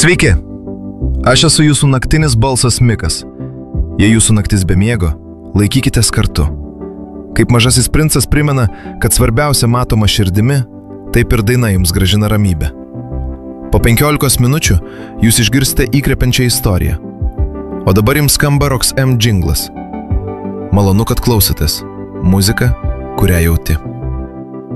Sveiki! Aš esu jūsų naktinis balsas Mikas. Jei jūsų naktis be miego, laikykitės kartu. Kaip mažasis princas primena, kad svarbiausia matoma širdimi, taip ir daina jums grąžina ramybę. Po 15 minučių jūs išgirsite įkvepiančią istoriją. O dabar jums skamba Rox M džinglas. Malonu, kad klausotės. Muzika, kurią jauti.